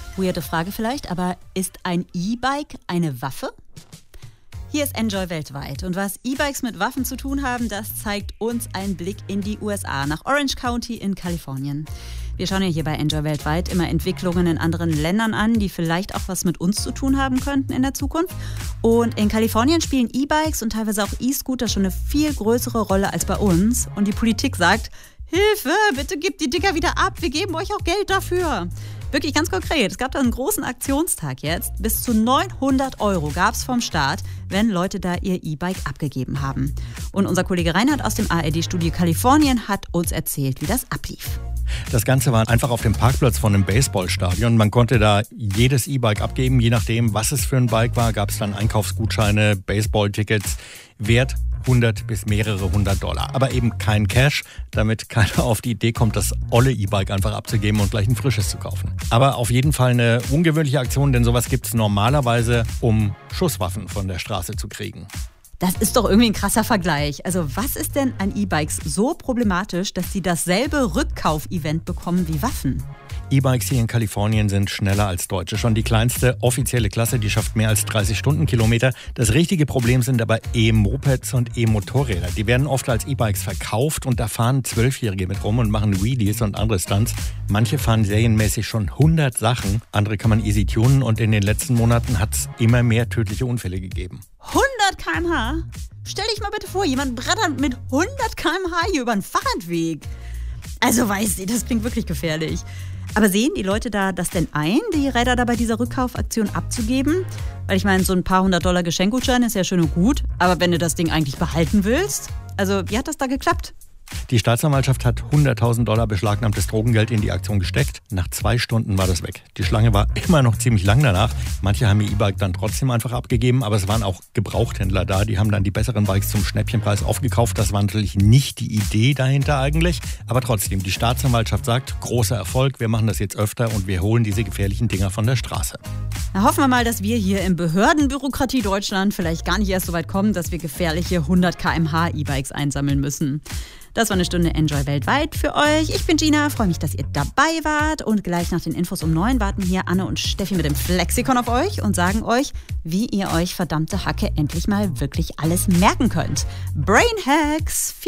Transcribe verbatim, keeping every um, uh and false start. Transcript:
Weirde Frage vielleicht, aber ist ein E-Bike eine Waffe? Hier ist Enjoy weltweit. Und was E-Bikes mit Waffen zu tun haben, das zeigt uns ein Blick in die U S A, nach Orange County in Kalifornien. Wir schauen ja hier bei Enjoy weltweit immer Entwicklungen in anderen Ländern an, die vielleicht auch was mit uns zu tun haben könnten in der Zukunft. Und in Kalifornien spielen E-Bikes und teilweise auch E-Scooter schon eine viel größere Rolle als bei uns. Und die Politik sagt, Hilfe, bitte gebt die Dinger wieder ab, wir geben euch auch Geld dafür. Wirklich ganz konkret, es gab da einen großen Aktionstag jetzt. Bis zu neunhundert Euro gab es vom Staat, wenn Leute da ihr E-Bike abgegeben haben. Und unser Kollege Reinhard aus dem A R D-Studio Kalifornien hat uns erzählt, wie das ablief. Das Ganze war einfach auf dem Parkplatz von einem Baseballstadion. Man konnte da jedes E-Bike abgeben, je nachdem, was es für ein Bike war. Gab es dann Einkaufsgutscheine, Baseballtickets, Wert hundert bis mehrere hundert Dollar. Aber eben kein Cash, damit keiner auf die Idee kommt, das olle E-Bike einfach abzugeben und gleich ein frisches zu kaufen. Aber auf jeden Fall eine ungewöhnliche Aktion, denn sowas gibt es normalerweise, um Schusswaffen von der Straße zu kriegen. Das ist doch irgendwie ein krasser Vergleich. Also was ist denn an E-Bikes so problematisch, dass sie dasselbe Rückkauf-Event bekommen wie Waffen? E-Bikes hier in Kalifornien sind schneller als deutsche. Schon die kleinste offizielle Klasse, die schafft mehr als dreißig Stundenkilometer. Das richtige Problem sind aber E-Mopeds und E-Motorräder. Die werden oft als E-Bikes verkauft und da fahren Zwölfjährige mit rum und machen Wheelies und andere Stunts. Manche fahren serienmäßig schon hundert Sachen, andere kann man easy tunen und in den letzten Monaten hat es immer mehr tödliche Unfälle gegeben. hundert Kilometer pro Stunde? Stell dich mal bitte vor, jemand brettert mit hundert Kilometer pro Stunde hier über einen Fahrradweg. Also weißt du, das klingt wirklich gefährlich. Aber sehen die Leute da das denn ein, die Räder da bei dieser Rückkaufaktion abzugeben? Weil ich meine, so ein paar hundert Dollar Geschenkgutschein ist ja schön und gut, aber wenn du das Ding eigentlich behalten willst, also wie hat das da geklappt? Die Staatsanwaltschaft hat hunderttausend Dollar beschlagnahmtes Drogengeld in die Aktion gesteckt. Nach zwei Stunden war das weg. Die Schlange war immer noch ziemlich lang danach. Manche haben ihr E-Bike dann trotzdem einfach abgegeben, aber es waren auch Gebrauchthändler da. Die haben dann die besseren Bikes zum Schnäppchenpreis aufgekauft. Das war natürlich nicht die Idee dahinter eigentlich. Aber trotzdem, die Staatsanwaltschaft sagt, großer Erfolg, wir machen das jetzt öfter und wir holen diese gefährlichen Dinger von der Straße. Na, hoffen wir mal, dass wir hier im Behördenbürokratie Deutschland vielleicht gar nicht erst so weit kommen, dass wir gefährliche hundert Kilometer pro Stunde E-Bikes einsammeln müssen. Das war eine Stunde Enjoy weltweit für euch. Ich bin Gina, freue mich, dass ihr dabei wart. Und gleich nach den Infos um neun warten hier Anne und Steffi mit dem Flexikon auf euch und sagen euch, wie ihr euch verdammte Hacke endlich mal wirklich alles merken könnt. Brain Hacks!